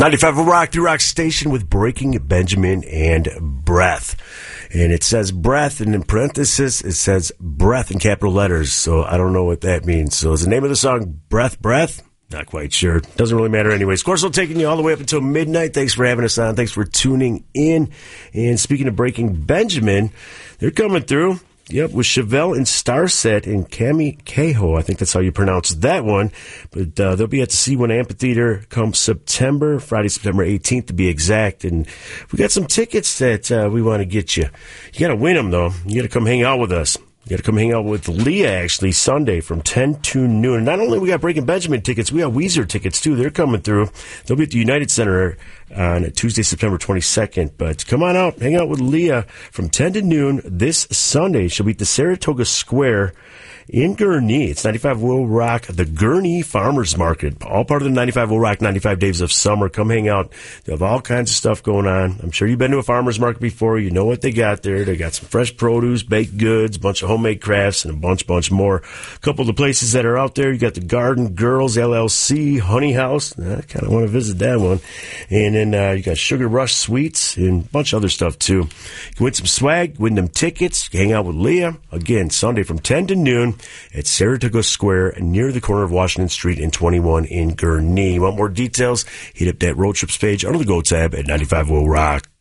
95 will rock, the rock station with Breaking Benjamin and Breath. And it says breath, and in parenthesis, it says breath in capital letters. So I don't know what that means. So is the name of the song Breath, Breath? Not quite sure. Doesn't really matter anyways. Of course, we're taking you all the way up until midnight. Thanks for having us on. Thanks for tuning in. And speaking of Breaking Benjamin, they're coming through. Yep, with Chevelle and Starset and Cami Cahoe. I think that's how you pronounce that one. But they'll be at the C1 Amphitheater come September, Friday, September 18th to be exact. And we got some tickets that we want to get you. You got to win them, though. You got to come hang out with us. You got to come hang out with Leah, actually, Sunday from 10 to noon. And not only we got Breaking Benjamin tickets, we got Weezer tickets, too. They're coming through. They'll be at the United Center on Tuesday, September 22nd. But come on out, hang out with Leah from 10 to noon this Sunday. She'll be at the Saratoga Square in Gurnee. It's 95 Will Rock, the Gurnee Farmers Market. All part of the 95 Will Rock 95 Days of Summer. Come hang out. They have all kinds of stuff going on. I'm sure you've been to a farmer's market before. You know what they got there. They got some fresh produce, baked goods, a bunch of homemade crafts, and a bunch more. A couple of the places that are out there, you got the Garden Girls LLC, Honey House. I kind of want to visit that one. And then you got Sugar Rush Sweets and a bunch of other stuff, too. You can win some swag, win them tickets, hang out with Leah. Again, Sunday from 10 to noon at Saratoga Square near the corner of Washington Street and 21 in Gurnee. Want more details? Hit up that road trips page under the Go tab at 95 Will Rock.